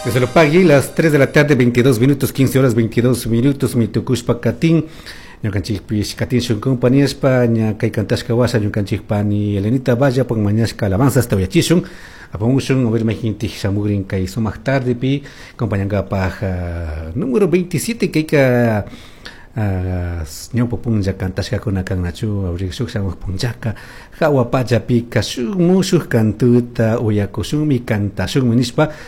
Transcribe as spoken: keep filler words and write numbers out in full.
Desde lo pagui, las tres de la tarde, veintidós minutos, quince horas, veintidós minutos, mi tucushpa catín. Yo canchik pish catín shun compañía España, kay cantasca wasa, yo canchik pani Elenita Valla, pon mañasca alabanza hasta hoyachishun. Apamushun, a ver, mejinti samugrin kay sumak tarde pi, compañanga paja número veintisiete, kay ka. Nyo po punja kantasca con akang nachu abrixuk sa punjaka hawa paja pika su musuh kantuta uyakusumi kantasung minispa